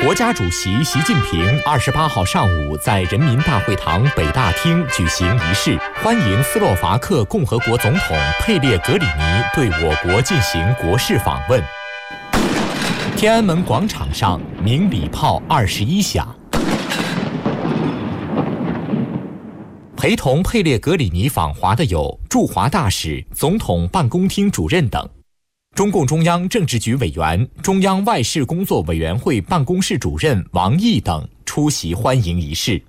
国家主席习近平28号上午在人民大会堂北大厅举行仪式，欢迎斯洛伐克共和国总统佩列格里尼对我国进行国事访问。天安门广场上鸣礼炮21响。陪同佩列格里尼访华的有驻华大使、总统办公厅主任等。中共中央政治局委员、中央外事工作委员会办公室主任王毅等出席欢迎仪式。